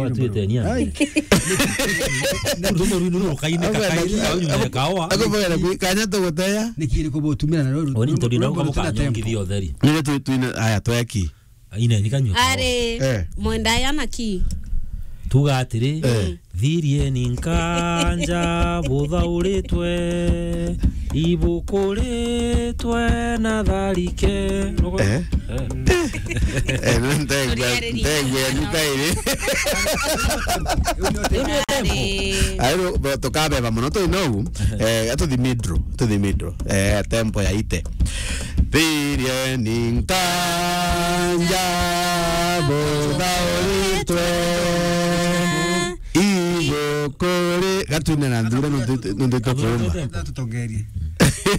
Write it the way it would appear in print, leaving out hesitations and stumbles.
kawa tuite nia ndumo runo kaine kaine kawa akobera kanya to gotaya nikiri kubotumira na roro oni tori no kamo kanyo ngithio theri nile tu aya tweki ina nikanyo are mwenda yana ki tuga atiri thirie ninkanja buthaũrĩtwe ibũkũrĩtwe na tharike ayo tukabeba muno tu no atuthi midro tempo ya ite thirie ninkanja buthaũrĩtwe kore gatune na ndura no ndito tutongerie